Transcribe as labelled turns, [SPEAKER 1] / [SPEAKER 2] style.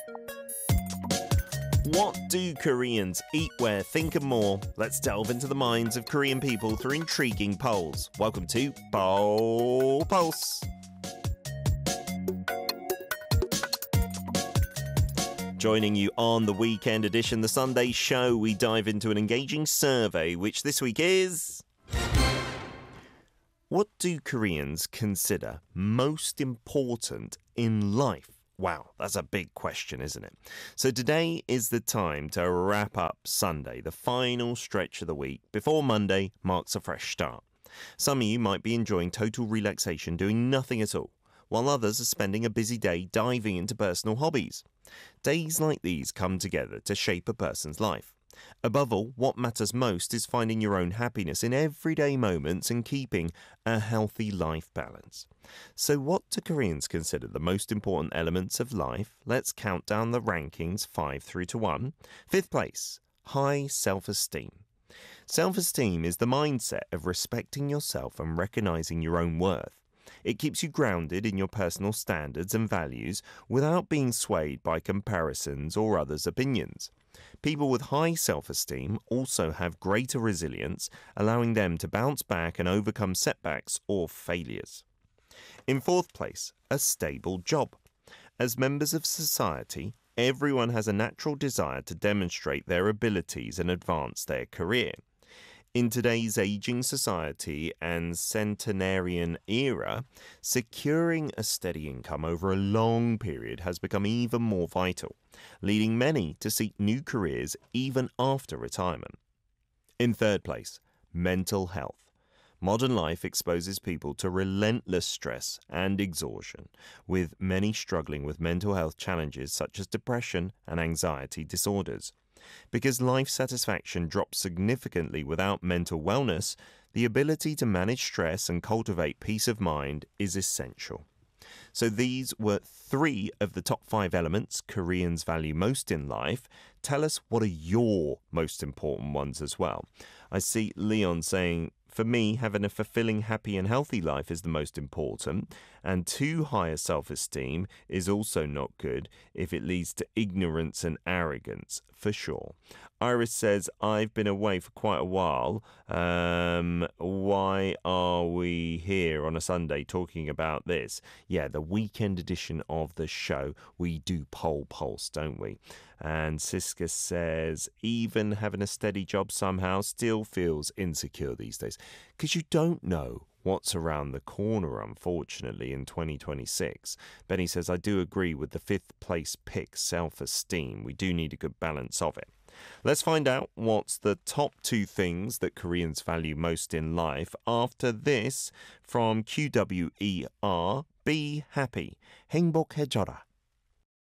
[SPEAKER 1] What do Koreans eat, wear, think and more? Let's delve into the minds of Korean people through intriguing polls. Welcome to Poll Pulse. Joining you on the weekend edition, the Sunday show, we dive into an engaging survey, which this week is... What do Koreans consider most important in life? Wow, that's a big question, isn't it? So today is the time to wrap up Sunday, the final stretch of the week, before Monday marks a fresh start. Some of you might be enjoying total relaxation, doing nothing at all, while others are spending a busy day diving into personal hobbies. Days like these come together to shape a person's life. Above all, what matters most is finding your own happiness in everyday moments and keeping a healthy life balance. So what do Koreans consider the most important elements of life? Let's count down the rankings 5 through to 1. 5th place, high self-esteem. Self-esteem is the mindset of respecting yourself and recognizing your own worth. It keeps you grounded in your personal standards and values without being swayed by comparisons or others' opinions. People with high self-esteem also have greater resilience, allowing them to bounce back and overcome setbacks or failures. In 4th place, a stable job. As members of society, everyone has a natural desire to demonstrate their abilities and advance their career. In today's aging society and centenarian era, securing a steady income over a long period has become even more vital, leading many to seek new careers even after retirement. In 3rd place, mental health. Modern life exposes people to relentless stress and exhaustion, with many struggling with mental health challenges such as depression and anxiety disorders. Because life satisfaction drops significantly without mental wellness, the ability to manage stress and cultivate peace of mind is essential. So these were 3 of the top 5 elements Koreans value most in life. Tell us, what are your most important ones as well? I see Leon saying, for me, having a fulfilling, happy and healthy life is the most important, and too high a self-esteem is also not good if it leads to ignorance and arrogance, for sure. Iris says, I've been away for quite a while. Why are we here on a Sunday talking about this? Yeah, the weekend edition of the show, we do Poll Pulse, don't we? And Siska says, even having a steady job somehow still feels insecure these days. Because you don't know what's around the corner, unfortunately, in 2026. Benny says, I do agree with the 5th place pick, self-esteem. We do need a good balance of it. Let's find out what's the top 2 things that Koreans value most in life after this from QWER. Be happy. 행복해져라.